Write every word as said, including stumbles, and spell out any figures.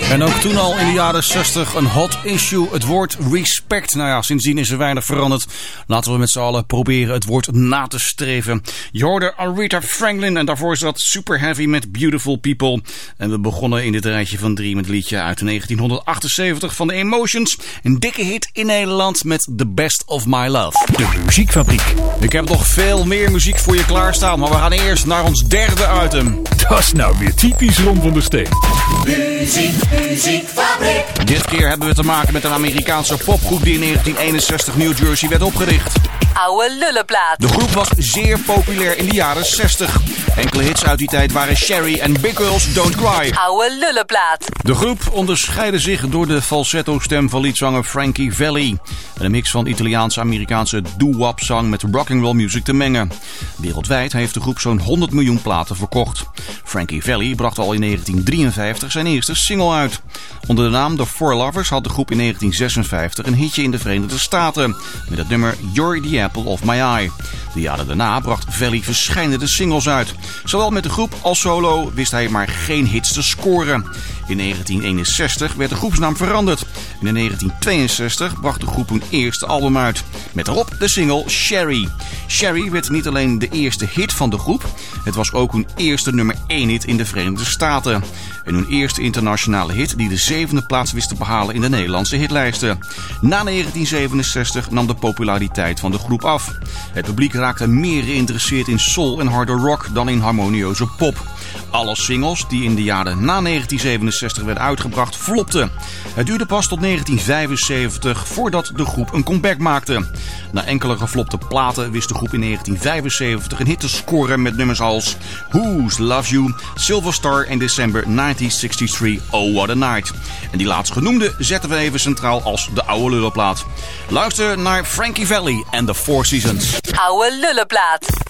En ook toen al in de jaren zestig een hot issue, het woord respect. Nou ja, sindsdien is er weinig veranderd. Laten we met z'n allen proberen het woord na te streven. Je hoorde Aretha Franklin en daarvoor zat Super Heavy met Beautiful People. En we begonnen in dit rijtje van drie met het liedje uit negentien achtenzeventig van de Emotions. Een dikke hit in Nederland met The Best of My Love. De Muziekfabriek. Ik heb nog veel meer muziek voor je klaarstaan, maar we gaan eerst naar ons derde item. Dat is nou weer typisch Ron van der Steen. Muziek, muziekfabriek. Dit keer hebben we te maken met een Amerikaanse popgroep die in negentien eenenzestig New Jersey werd opgericht. Oude lullenplaat. De groep was zeer populair in de jaren zestig. Enkele hits uit die tijd waren Sherry en Big Girls Don't Cry. Oude lullenplaat. De groep onderscheidde zich door de falsetto-stem van liedzanger Frankie Valli. En een mix van Italiaanse-Amerikaanse doo-wop zang met rock'n'roll music te mengen. Wereldwijd heeft de groep zo'n honderd miljoen platen verkocht. Frankie Valli bracht al in negentien drieënvijftig zijn eerste single uit. Onder de naam The Four Lovers had de groep in negentien zesenvijftig een hitje in de Verenigde Staten. Met het nummer You're the Apple of My Eye. De jaren daarna bracht Valli verscheidene singles uit. Zowel met de groep als solo wist hij maar geen hits te scoren. In negentien eenenzestig werd de groepsnaam veranderd. En in negentien tweeënzestig bracht de groep hun eerste album uit. Met daarop de single Sherry. Sherry werd niet alleen de eerste hit van de groep. Het was ook hun eerste nummer één hit in de Verenigde Staten. En hun eerste internationale hit die de zevende plaats wist te behalen in de Nederlandse hitlijsten. Na negentien zevenenzestig nam de populariteit van de groep af. Het publiek raakte meer geïnteresseerd in soul en harde rock dan in harmonieuze pop. Alle singles die in de jaren na negentien zevenenzestig werden uitgebracht flopten. Het duurde pas tot negentien vijfenzeventig voordat de groep een comeback maakte. Na enkele geflopte platen wist de groep in negentien vijfenzeventig een hit te scoren met nummers als Who's Love You, Silver Star en December negentien drieënzestig, Oh What a Night. En die laatst genoemde zetten we even centraal als de oude lullenplaat. Luister naar Frankie Valli en The Four Seasons. Oude lullenplaat.